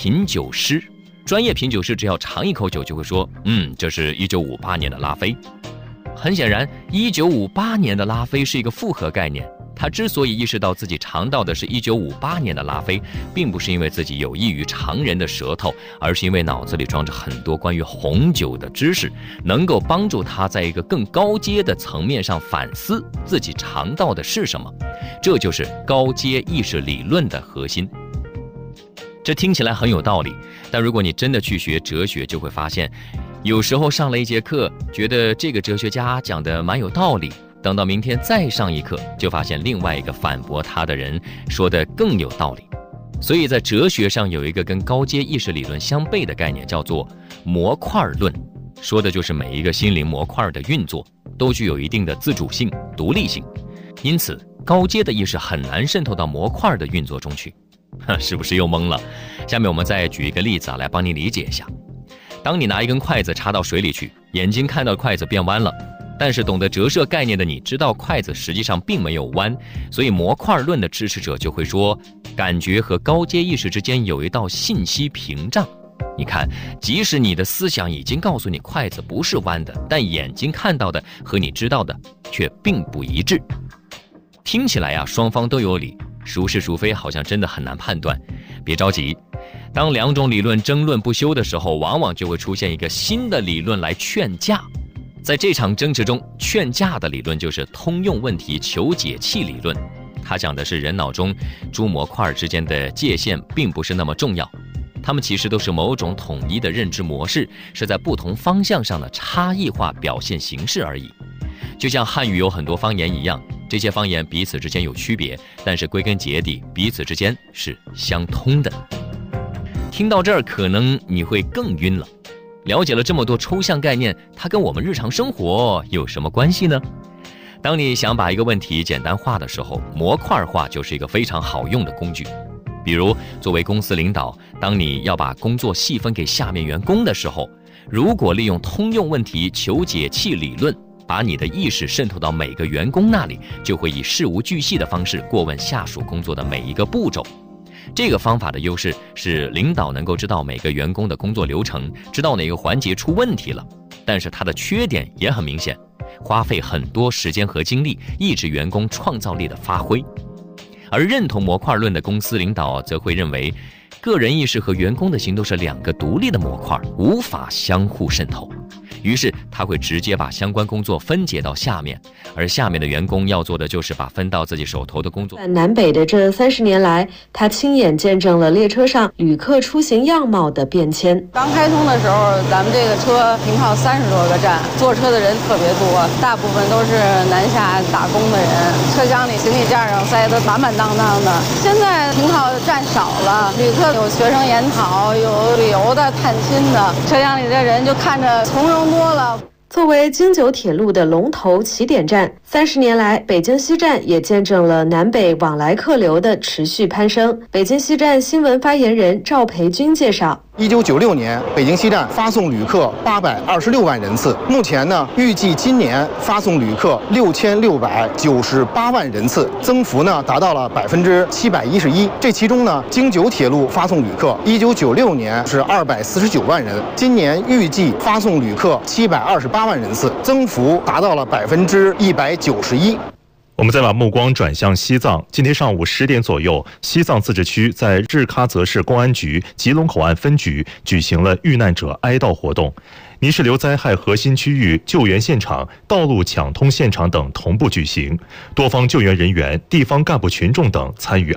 品酒师。专业品酒师只要尝一口酒就会说，这是1958年的拉菲。很显然，1958年的拉菲是一个复合概念。他之所以意识到自己尝到的是1958年的拉菲，并不是因为自己有异于常人的舌头，而是因为脑子里装着很多关于红酒的知识，能够帮助他在一个更高阶的层面上反思自己尝到的是什么。这就是高阶意识理论的核心。这听起来很有道理，但如果你真的去学哲学，就会发现，有时候上了一节课，觉得这个哲学家讲的蛮有道理，等到明天再上一课，就发现另外一个反驳他的人说的更有道理。所以在哲学上有一个跟高阶意识理论相悖的概念，叫做模块论，说的就是每一个心灵模块的运作都具有一定的自主性、独立性，因此高阶的意识很难渗透到模块的运作中去。是不是又懵了？下面我们再举一个例子来帮你理解一下。当你拿一根筷子插到水里去，眼睛看到筷子变弯了，但是懂得折射概念的你知道筷子实际上并没有弯，所以模块论的支持者就会说，感觉和高阶意识之间有一道信息屏障。你看，即使你的思想已经告诉你筷子不是弯的，但眼睛看到的和你知道的却并不一致。听起来双方都有理，孰是孰非好像真的很难判断。别着急，当两种理论争论不休的时候，往往就会出现一个新的理论来劝架。在这场争执中，劝架的理论就是通用问题求解器理论。它讲的是人脑中诸模块之间的界限并不是那么重要，它们其实都是某种统一的认知模式，是在不同方向上的差异化表现形式而已。就像汉语有很多方言一样，这些方言彼此之间有区别，但是归根结底彼此之间是相通的。听到这儿，可能你会更晕了。了解了这么多抽象概念，它跟我们日常生活有什么关系呢？当你想把一个问题简单化的时候，模块化就是一个非常好用的工具。比如作为公司领导，当你要把工作细分给下面员工的时候，如果利用通用问题求解器理论，把你的意识渗透到每个员工那里，就会以事无巨细的方式过问下属工作的每一个步骤。这个方法的优势是领导能够知道每个员工的工作流程，知道哪个环节出问题了，但是它的缺点也很明显，花费很多时间和精力，抑制员工创造力的发挥。而认同模块论的公司领导则会认为，个人意识和员工的行动是两个独立的模块，无法相互渗透。于是他会直接把相关工作分解到下面，而下面的员工要做的就是把分到自己手头的工作。 在南北的这30年来，他亲眼见证了列车上旅客出行样貌的变迁。 刚开通的时候，咱们这个车停靠30多个站，坐车的人特别多，大部分都是南下打工的人，车厢里行李架上塞得满满当当的。现在停靠站少了，旅客有学生研讨，有旅游的、探亲的，车厢里的人就看着从容多了。 作为京九铁路的龙头起点站，30年来，北京西站也见证了南北往来客流的持续攀升。北京西站新闻发言人赵培军介绍 ，1996年，北京西站发送旅客826万人次，目前呢，预计今年发送旅客6698万人次，增幅呢达到了711%。这其中呢，京九铁路发送旅客1996年是249万人，今年预计发送旅客728万人次，增幅达到了191%。 我们再把目光转向西藏。今天上午10点左右，西藏自治区在日喀则市公安局吉隆口岸分局举行了遇难者哀悼活动。泥石流灾害核心区域救援现场、道路抢通现场等同步举行，多方救援人员、地方干部群众等参与